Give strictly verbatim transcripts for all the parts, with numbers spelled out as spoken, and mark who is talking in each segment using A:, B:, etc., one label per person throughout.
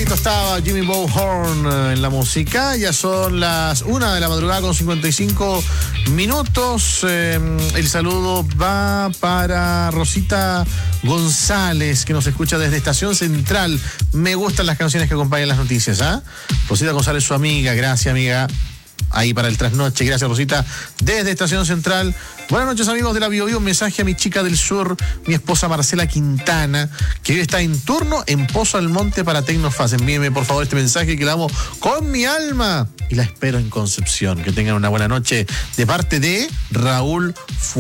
A: Bonito estaba Jimmy Bowhorn en la música. Ya son las una de la madrugada con cincuenta y cinco minutos. Eh, el saludo va para Rosita González, que nos escucha desde Estación Central. Me gustan las canciones que acompañan las noticias, ¿ah? ¿eh? Rosita González, su amiga. Gracias, amiga. Ahí para el trasnoche. Gracias, Rosita. Desde Estación Central. Buenas noches, amigos de la Bio Bio. Un mensaje a mi chica del sur, mi esposa Marcela Quintana, que hoy está en turno en Pozo Almonte para Tecnofaz. Envíeme, por favor, este mensaje que la amo con mi alma. Y la espero en Concepción. Que tengan una buena noche de parte de Raúl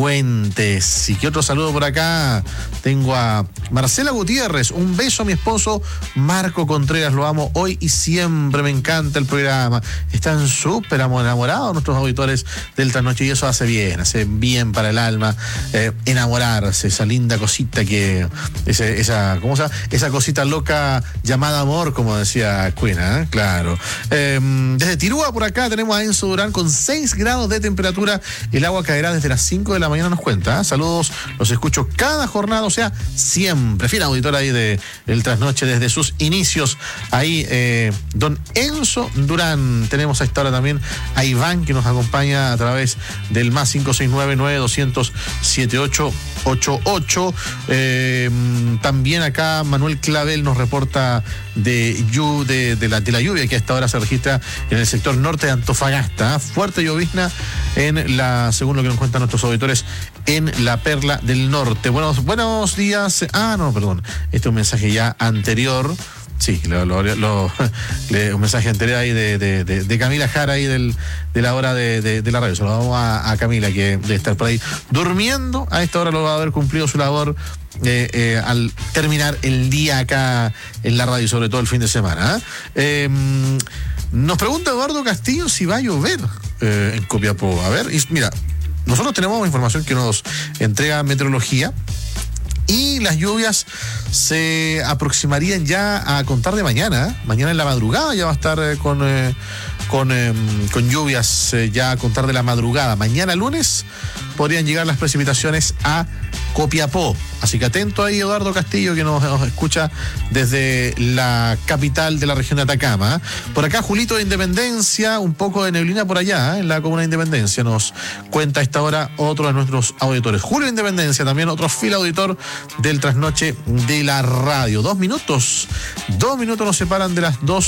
A: Fuentes. Y que otro saludo por acá. Tengo a Marcela Gutiérrez. Un beso a mi esposo Marco Contreras. Lo amo hoy y siempre. Me encanta el programa. Están súper enamorados nuestros auditores del trasnoche y eso hace bien, hace bien para el alma, eh, enamorarse, esa linda cosita que, ese, esa, ¿cómo se llama? Esa cosita loca llamada amor, como decía Queen, ¿eh? Claro. Eh, desde Tirúa por acá tenemos a Enzo Durán con seis grados de temperatura, el agua caerá desde las cinco de la mañana, nos cuenta, ¿eh? Saludos, los escucho cada jornada, o sea, siempre, fiel auditor ahí de el trasnoche desde sus inicios, ahí eh, don Enzo Durán. Tenemos a esta hora también a Iván, que nos acompaña a través del más cinco seis nueve nueve doscientos setenta y ocho ochenta y ocho. Eh, también acá Manuel Clavel nos reporta de, de, de, la, de la lluvia que hasta ahora se registra en el sector norte de Antofagasta. Fuerte llovizna en la, según lo que nos cuentan nuestros auditores, en la Perla del Norte. Buenos, buenos días. Ah, no, perdón. Este es un mensaje ya anterior. Sí, lo, lo, lo, le, un mensaje anterior ahí de, de, de, de Camila Jara ahí del, de la hora de, de, de la radio. Se lo vamos a, a Camila, que debe estar por ahí durmiendo. A esta hora lo va a haber cumplido su labor eh, eh, al terminar el día acá en la radio, sobre todo el fin de semana. ¿eh? Eh, nos pregunta Eduardo Castillo si va a llover eh, en Copiapó. A ver, y mira, nosotros tenemos información que nos entrega Meteorología. Y las lluvias se aproximarían ya a contar de mañana. ¿eh? Mañana en la madrugada ya va a estar eh, con, eh, con, eh, con lluvias eh, ya a contar de la madrugada. Mañana lunes podrían llegar las precipitaciones a Copiapó. Así que atento ahí, Eduardo Castillo, que nos, nos escucha desde la capital de la región de Atacama. ¿eh? Por acá, Julito de Independencia, un poco de neblina por allá, ¿eh? en la comuna de Independencia. Nos cuenta a esta hora otro de nuestros auditores. Julio de Independencia, también otro fiel auditor del trasnoche de la radio. Dos minutos, dos minutos nos separan de las dos